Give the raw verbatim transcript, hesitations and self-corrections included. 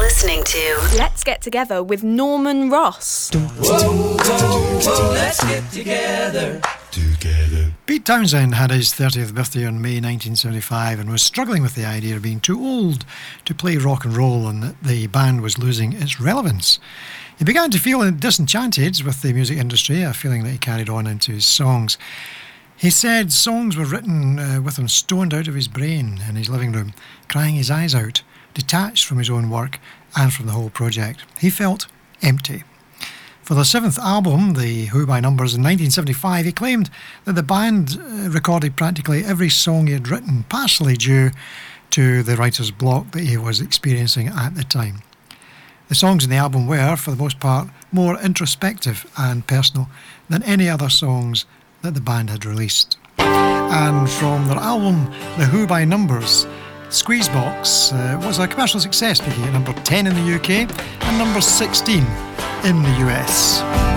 listening to Let's Get Together with Norman Ross. Whoa, whoa, whoa, let's get together. Together. Pete Townshend had his thirtieth birthday on May nineteen seventy-five and was struggling with the idea of being too old to play rock and roll and that the band was losing its relevance. He began to feel disenchanted with the music industry, a feeling that he carried on into his songs. He said songs were written uh, with him stoned out of his brain in his living room, crying his eyes out, detached from his own work and from the whole project. He felt empty. For their seventh album, The Who by Numbers, in nineteen seventy-five, he claimed that the band uh, recorded practically every song he had written, partially due to the writer's block that he was experiencing at the time. The songs in the album were, for the most part, more introspective and personal than any other songs that the band had released. And from their album, The Who by Numbers, Squeezebox uh, was a commercial success, peaking at number ten in the U K and number sixteen in the U S.